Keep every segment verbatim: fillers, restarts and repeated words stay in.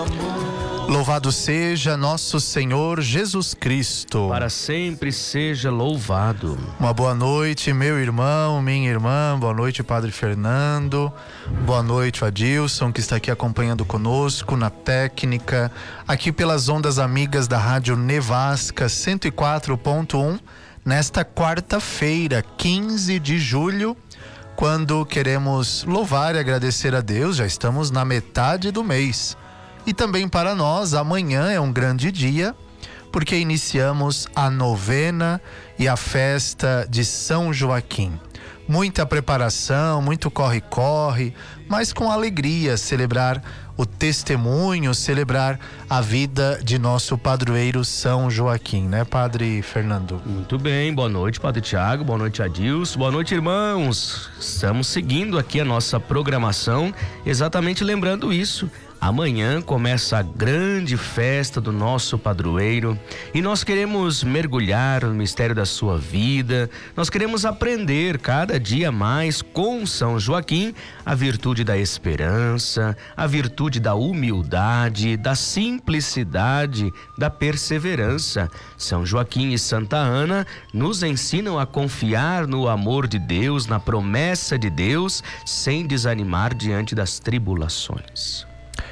Louvado seja nosso Senhor Jesus Cristo. Para sempre seja louvado. Uma boa noite, meu irmão, minha irmã. Boa noite, Padre Fernando. Boa noite, Adilson, que está aqui acompanhando conosco na técnica, aqui pelas ondas amigas da Rádio Nevasca cento e quatro ponto um, nesta quarta-feira, quinze de julho, quando queremos louvar e agradecer a Deus. Já estamos na metade do mês. E também para nós, amanhã é um grande dia, porque iniciamos a novena e a festa de São Joaquim. Muita preparação, muito corre-corre, mas com alegria celebrar o testemunho, celebrar a vida de nosso padroeiro São Joaquim, né, Padre Fernando? Muito bem, boa noite, Padre Tiago, boa noite, Adilson, boa noite, irmãos. Estamos seguindo aqui a nossa programação, exatamente lembrando isso. Amanhã começa a grande festa do nosso padroeiro e nós queremos mergulhar no mistério da sua vida. Nós queremos aprender cada dia mais com São Joaquim a virtude da esperança, a virtude da humildade, da simplicidade, da perseverança. São Joaquim e Santa Ana nos ensinam a confiar no amor de Deus, na promessa de Deus, sem desanimar diante das tribulações.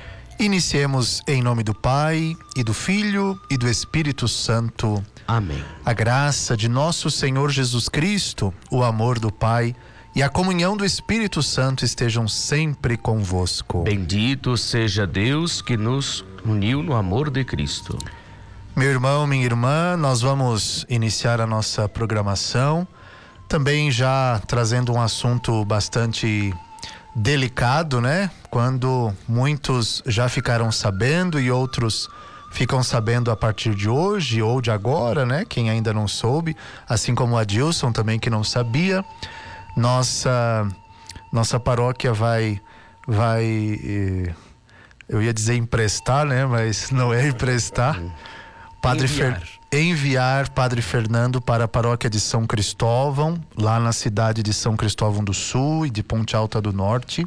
Iniciemos em nome do Pai, e do Filho, e do Espírito Santo. Amém. A graça de nosso Senhor Jesus Cristo, o amor do Pai e a comunhão do Espírito Santo estejam sempre convosco. Bendito seja Deus que nos uniu no amor de Cristo. Meu irmão, minha irmã, nós vamos iniciar a nossa programação, também já trazendo um assunto bastante delicado, né? Quando muitos já ficaram sabendo e outros ficam sabendo a partir de hoje ou de agora, né? Quem ainda não soube, assim como o Adilson também, que não sabia. Nossa nossa paróquia vai vai eu ia dizer emprestar, né? Mas não é emprestar. Padre Enviar. Fer... Enviar Padre Fernando para a paróquia de São Cristóvão, lá na cidade de São Cristóvão do Sul e de Ponte Alta do Norte,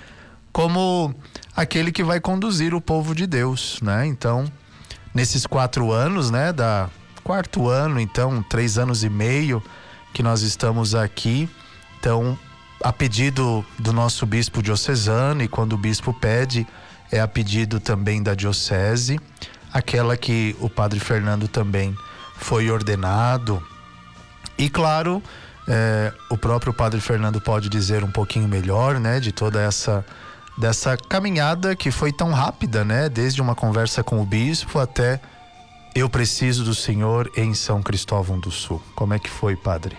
como aquele que vai conduzir o povo de Deus, né? Então, nesses quatro anos, né? Da quarto ano, então, três anos e meio que nós estamos aqui. Então, a pedido do nosso bispo diocesano, e quando o bispo pede, é a pedido também da diocese, aquela que o Padre Fernando também foi ordenado. E claro, é, o próprio Padre Fernando pode dizer um pouquinho melhor, né, de toda essa dessa caminhada que foi tão rápida, né, desde uma conversa com o bispo até eu preciso do Senhor em São Cristóvão do Sul. Como é que foi, Padre?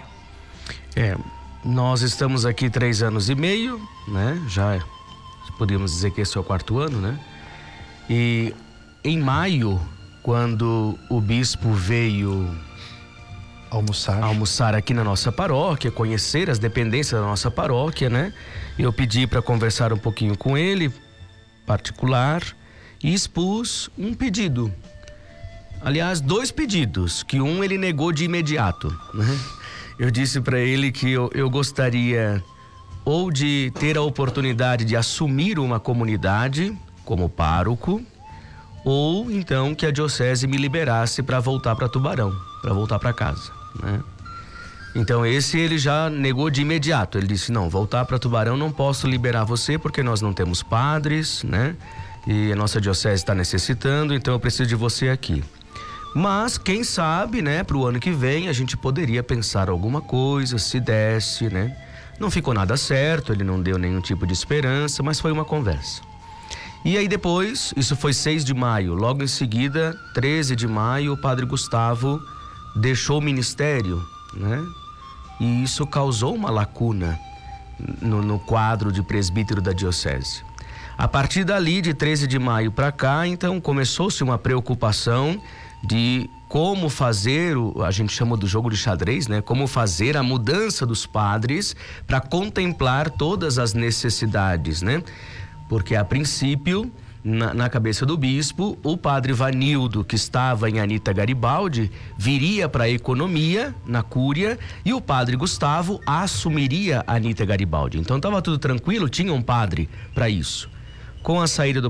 É, nós estamos aqui três anos e meio, né, já podemos dizer que esse é o quarto ano, né, e em maio, quando o bispo veio almoçar. almoçar aqui na nossa paróquia, conhecer as dependências da nossa paróquia, né? Eu pedi para conversar um pouquinho com ele, particular, e expus um pedido. Aliás, dois pedidos, que um ele negou de imediato, né? Eu disse para ele que eu, eu gostaria ou de ter a oportunidade de assumir uma comunidade como pároco, ou então que a diocese me liberasse para voltar para Tubarão, para voltar para casa, né? Então esse ele já negou de imediato. Ele disse: não, voltar para Tubarão não posso liberar você porque nós não temos padres, né? E a nossa diocese está necessitando, então eu preciso de você aqui. Mas quem sabe, né? Para o ano que vem a gente poderia pensar alguma coisa, se desse, né? Não ficou nada certo, ele não deu nenhum tipo de esperança, mas foi uma conversa. E aí depois, isso foi seis de maio, logo em seguida, treze de maio, o Padre Gustavo deixou o ministério, né? E isso causou uma lacuna no, no quadro de presbítero da diocese. A partir dali, de treze de maio para cá, então, começou-se uma preocupação de como fazer, o, a gente chama do jogo de xadrez, né? Como fazer a mudança dos padres para contemplar todas as necessidades, né? Porque a princípio, na, na cabeça do bispo, o padre Vanildo, que estava em Anita Garibaldi, viria para a economia, na cúria, e o padre Gustavo assumiria a Anita Garibaldi. Então estava tudo tranquilo, tinha um padre para isso. Com a saída do